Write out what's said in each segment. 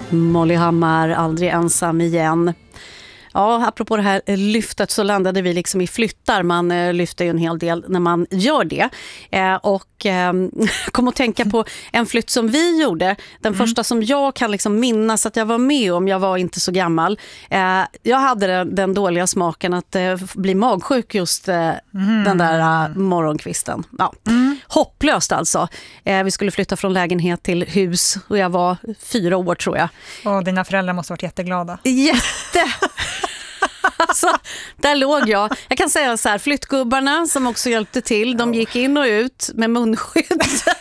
Molly Hammar, Aldrig ensam igen. Ja, apropå det här lyftet så landade vi liksom i flyttar. Man lyfter ju en hel del när man gör det. Kom att tänka på en flytt som vi gjorde. Den första som jag kan liksom minnas att jag var med om. Jag var inte så gammal. Jag hade den dåliga smaken att bli magsjuk just den där morgonkvisten. Ja. Hopplöst alltså. Vi skulle flytta från lägenhet till hus och jag var 4 år tror jag. Och dina föräldrar måste ha varit jätteglada. Jätte! Alltså, där låg jag. Jag kan säga så här, flyttgubbarna som också hjälpte till, de gick in och ut med munskydd.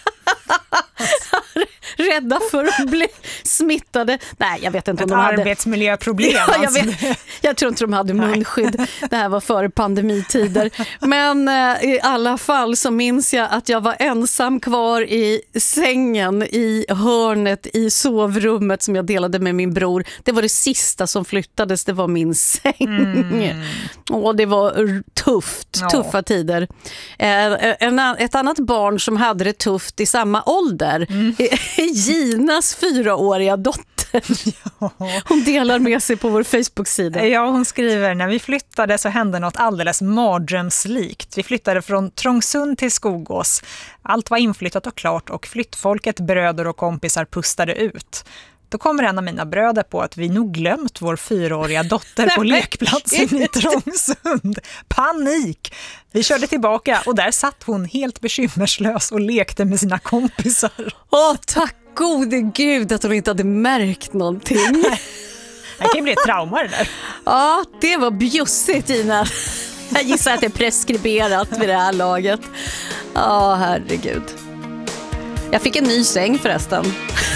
Rädda för att bli smittade. Nej, jag vet inte om de hade arbetsmiljöproblem. Ja, jag tror inte de hade munskydd. Det här var före pandemitider. Men i alla fall så minns jag att jag var ensam kvar i sängen i hörnet i sovrummet som jag delade med min bror. Det var det sista som flyttades, det var min säng. Och det var tuffa tider. Ett annat barn som hade det tufft i samma ålder, Ginas 4-åriga dotter. Hon delar med sig på vår Facebook-sida. Ja, hon skriver: när vi flyttade så hände något alldeles mardrömslikt. Vi flyttade från Trångsund till Skogås. Allt var inflyttat och klart och flyttfolket, bröder och kompisar pustade ut. Då kommer en av mina bröder på att vi nog glömt vår 4-åriga dotter på lekplatsen i Trångsund. Panik! Vi körde tillbaka och där satt hon helt bekymmerslös och lekte med sina kompisar. Tack gode gud att hon inte hade märkt någonting. Det kan ju bli ett trauma det där. Ja, det var bjussigt, Ina. Jag gissar att det är preskriberat vid det här laget. Herregud. Jag fick en ny säng förresten.